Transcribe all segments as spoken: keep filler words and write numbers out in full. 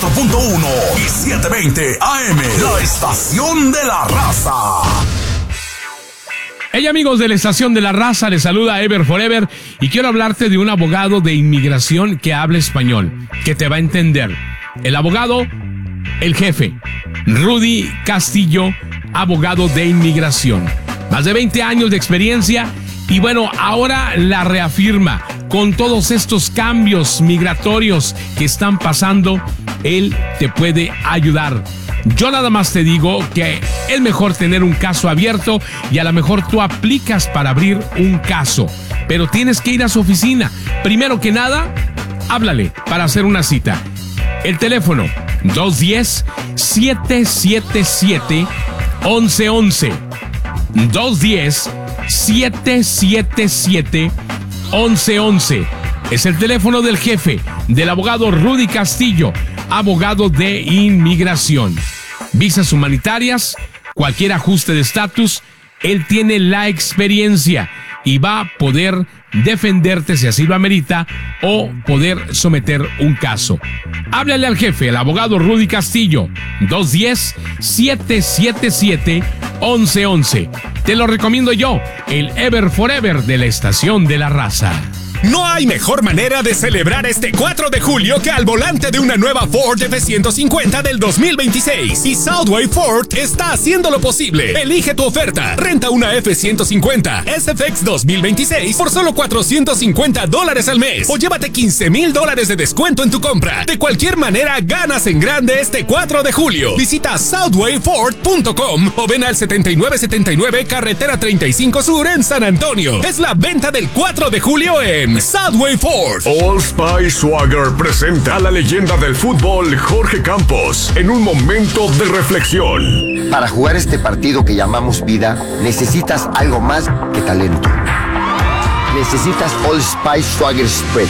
cuatro punto uno y setecientos veinte A M. La estación de la raza. Hey amigos de la Estación de la Raza, les saluda Ever Forever y quiero hablarte de un abogado de inmigración que habla español, que te va a entender. El abogado, el jefe, Rudy Castillo, abogado de inmigración. Más de veinte años de experiencia y bueno, ahora la reafirma con todos estos cambios migratorios que están pasando. Él te puede ayudar. Yo nada más te digo que es mejor tener un caso abierto y a lo mejor tú aplicas para abrir un caso, pero tienes que ir a su oficina. Primero que nada, háblale para hacer una cita. El teléfono dos uno cero, siete siete siete, once once. dos uno cero, siete siete siete, once once. Es el teléfono del jefe, del abogado Rudy Castillo, abogado de inmigración. Visas humanitarias, cualquier ajuste de estatus, él tiene la experiencia y va a poder defenderte si así lo amerita o poder someter un caso. Háblale al jefe, el abogado Rudy Castillo, dos uno cero, siete siete siete, once once. Te lo recomiendo yo, el Ever Forever de la Estación de la Raza. No hay mejor manera de celebrar este cuatro de julio que al volante de una nueva Ford F ciento cincuenta del dos mil veintiséis. Y Southway Ford está haciendo lo posible. Elige tu oferta. Renta una F ciento cincuenta S F X dos mil veintiséis por solo cuatrocientos cincuenta dólares al mes. O llévate quince mil dólares de descuento en tu compra. De cualquier manera, ganas en grande este cuatro de julio. Visita southway ford punto com o ven al setenta y nueve setenta y nueve Carretera treinta y cinco Sur en San Antonio. Es la venta del cuatro de julio en Southway Ford. Old Spice Swagger presenta a la leyenda del fútbol Jorge Campos en un momento de reflexión. Para jugar este partido que llamamos vida, necesitas algo más que talento. Necesitas Old Spice Swagger Spray.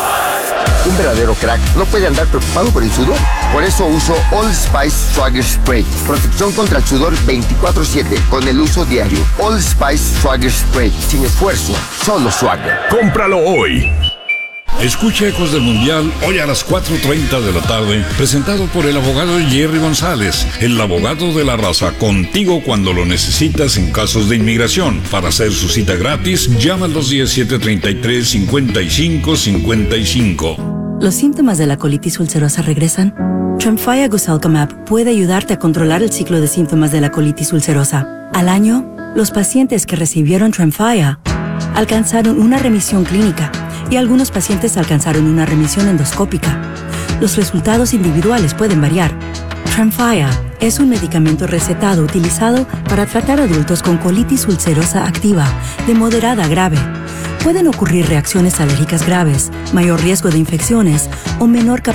Un verdadero crack no puede andar preocupado por el sudor. Por eso uso Old Spice Swagger Spray. Protección contra el sudor veinticuatro siete con el uso diario. Old Spice Swagger Spray. Sin esfuerzo, solo Swagger. ¡Cómpralo hoy! Escucha Ecos del Mundial hoy a las cuatro treinta de la tarde, presentado por el abogado Jerry González, el abogado de la raza, contigo cuando lo necesitas en casos de inmigración. Para hacer su cita gratis, llama al dos diecisiete, treinta y tres, cincuenta y cinco cincuenta y cinco. ¿Los síntomas de la colitis ulcerosa regresan? Tremfya Guselkumab puede ayudarte a controlar el ciclo de síntomas de la colitis ulcerosa. Al año, los pacientes que recibieron Tremfya alcanzaron una remisión clínica y algunos pacientes alcanzaron una remisión endoscópica. Los resultados individuales pueden variar. Tremfya es un medicamento recetado utilizado para tratar adultos con colitis ulcerosa activa de moderada a grave. Pueden ocurrir reacciones alérgicas graves, mayor riesgo de infecciones o menor capacidad